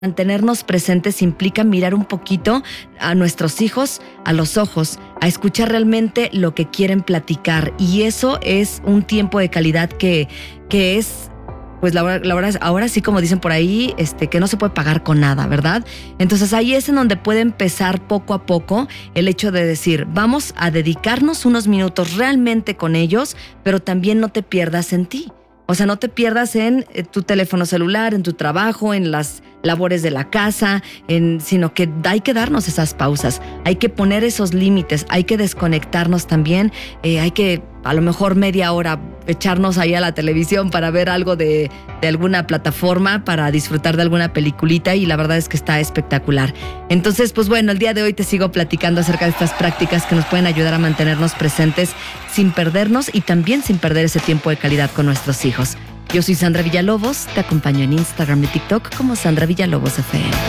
Mantenernos presentes implica mirar un poquito a nuestros hijos a los ojos, a escuchar realmente lo que quieren platicar. Y eso es un tiempo de calidad que es, pues ahora sí, como dicen por ahí, que no se puede pagar con nada, ¿verdad? Entonces ahí es en donde puede empezar poco a poco el hecho de decir, vamos a dedicarnos unos minutos realmente con ellos, pero también no te pierdas en ti. O sea, no te pierdas en tu teléfono celular, en tu trabajo, en las labores de la casa, sino que hay que darnos esas pausas, hay que poner esos límites, hay que desconectarnos también, hay que a lo mejor media hora echarnos ahí a la televisión para ver algo de alguna plataforma, para disfrutar de alguna peliculita, y la verdad es que está espectacular. Entonces, pues bueno, el día de hoy te sigo platicando acerca de estas prácticas que nos pueden ayudar a mantenernos presentes sin perdernos y también sin perder ese tiempo de calidad con nuestros hijos. Yo soy Sandra Villalobos, te acompaño en Instagram y TikTok como Sandra Villalobos FM.